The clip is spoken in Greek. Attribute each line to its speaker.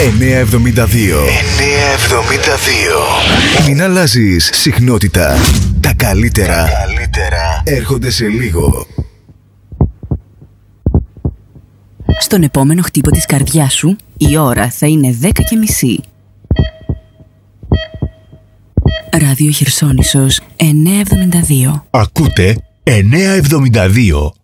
Speaker 1: 972. Μην αλλάζεις συχνότητα. Τα καλύτερα έρχονται σε λίγο.
Speaker 2: Στον επόμενο χτύπο της καρδιάς σου, η ώρα θα είναι 10:30. Ράδιο Χερσόνησος 972.
Speaker 1: Ακούτε 972.